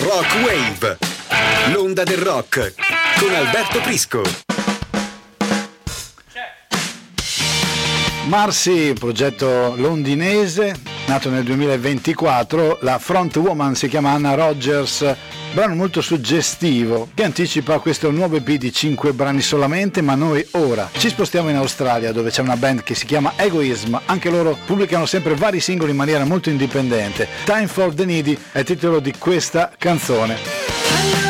Rock Wave, l'onda del rock, con Alberto Prisco. Marcy, progetto londinese, nato nel 2024, la frontwoman si chiama Anna Rogers, brano molto suggestivo che anticipa questo nuovo EP di 5 brani solamente, ma noi ora ci spostiamo in Australia dove c'è una band che si chiama Egoism, anche loro pubblicano sempre vari singoli in maniera molto indipendente. Time for the Needy è il titolo di questa canzone.